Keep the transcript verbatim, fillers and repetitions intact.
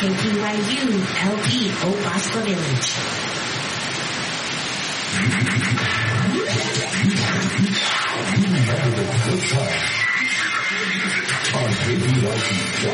K P Y U L P Old Bosco Village. On K P Y U